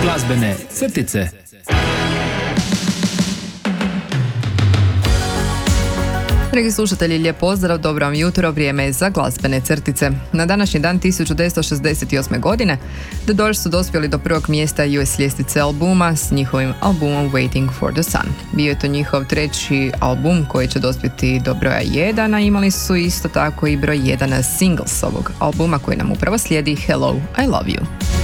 Glazbene crtice. Dragi slušatelji, lijep pozdrav, dobro vam jutro, vrijeme je za glazbene crtice. Na današnji dan 1968. godine The Doors su dospjeli do prvog mjesta US ljestvice albuma s njihovim albumom Waiting for the Sun. Bio je to njihov treći album koji će dospjeti do broja 1, a imali su isto tako i broj 1 singles ovog albuma koji nam upravo slijedi Hello, I Love You.